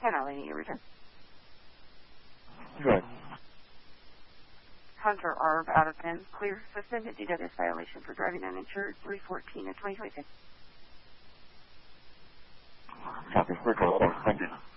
And I'll leave your return. Good. Hunter Arb out of 10. Clear. Suspended DWS violation for driving uninsured 3/14 of 2026. Copy. We're close. Thank you.